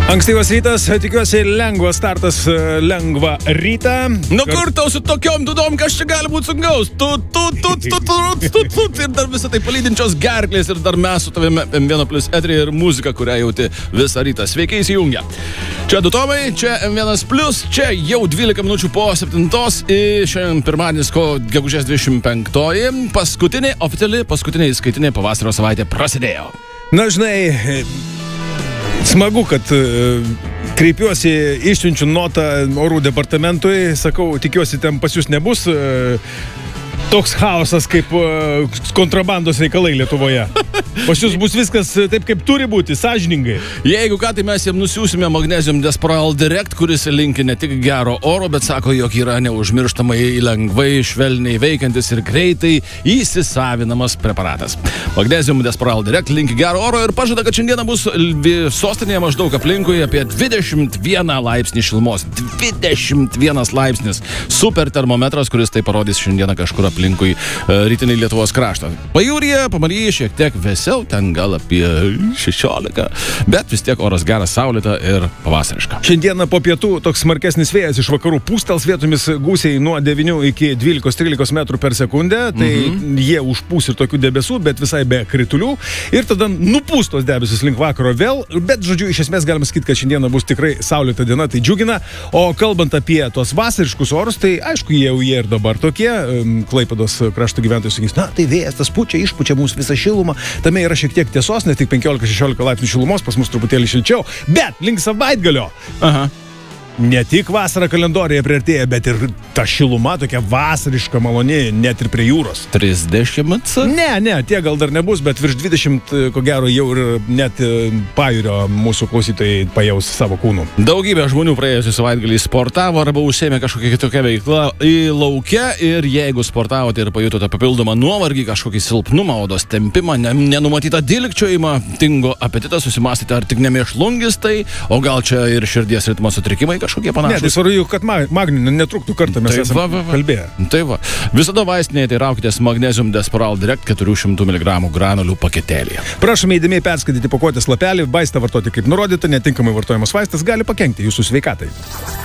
Ankstyvas rytas, tikiuosi lengvas startas, lengvą rytą. Nu kur tau su tokiom dudom, kas čia gali būti sungaus? Ir dar visą tai palydinčios gerklės ir dar mes su tavimi M1+ eterį ir muzika, kurią jauti visą rytą. Sveiki įsijungę. Čia Dutomai, čia M1+, čia jau 12 minučių po 7 ir šiandien pirmadienis, gegužės 25. Paskutinė įskaitinė pavasario savaitė prasidėjo. Na, žinai, smagu, kad kreipiuosi, išsiunčiu notą orų departamentui, sakau, tikiuosi, ten pas jūs nebus toks chaosas kaip kontrabandos reikalai Lietuvoje. Pas jūs bus viskas taip, kaip turi būti, sąžiningai. Jeigu ką, tai mes jam nusiūsime Magnesium Desperal Direct, kuris linki ne tik gero oro, bet sako, jog yra neužmirštamai lengvai, švelniai veikiantis ir greitai įsisavinamas preparatas. Magnesium Desperal Direct linki gero oro ir pažada, kad šiandieną bus sostinėje maždaug aplinkui apie 21 laipsnį šilumos. 21 laipsnis. Super termometras, kuris tai parodys šiandieną kažkur aplinkui rytinį Lietuvos kraštą. Pajūryje, Pamaryje šiek tiek vėsiau, ten gal apie 16, bet vis tiek oras geras, saulėta ir pavasariška. Šiandieną po pietų toks smarkesnis vėjas iš vakarų pūstels, vietomis gūsiai nuo 9 iki 12-13 metrų per sekundę, tai jie užpūs ir tokių debesų, bet visai be kritulių, ir tada nupūs tos debesis link vakaro vėl, bet žodžiu, iš esmės galima sakyti, kad šiandieną bus tikrai saulėta diena, tai džiugina, o kalbant apie tos vasariškus orus, tai aišku, jie ir dabar tokie, Klaipėdos krašto gyventojai sakys, na, tai vėjas tas pučia, išpučia mūsų visą šilumą, tame yra šiek tiek tiesos, ne tik 15-16 laipsnių šilumos, pas mus truputėlį šilčiau, bet link savaitgalio. Aha. Ne tik vasara kalendorijoje priartėja, bet ir ta šiluma tokia vasariška, maloni, net ir prie jūros. 30? Ne, tie gal dar nebus, bet virš 20, ko gero, jau ir net pajūrio mūsų klausytojai pajaus savo kūnų. Daugybė žmonių praėjusią savaitgalį sportavo arba užsėmė kažkokią kitokią veiklą į lauke, ir jeigu sportavote ir pajutote papildomą nuovargį, kažkokį silpnumą, odos tempimą, nenumatytą dilgčiojimą, tingo apetitas, susimastėte, ar tik nemėšlungis tai, o gal čia ir širdies ritmo sutrikimai kažkokie panašus. Ne, tai svaru, kad magnį netruktų kartą, mes esame kalbėję. Tai va. Visada vaistinėje tai raukitės Magnesium Desperal Direct 400 mg granulių paketėlyje. Prašome įdėmiai perskaityti pakuotės lapelį, vaistą vartoti kaip nurodyta, netinkamai vartojamas vaistas gali pakenkti jūsų sveikatai.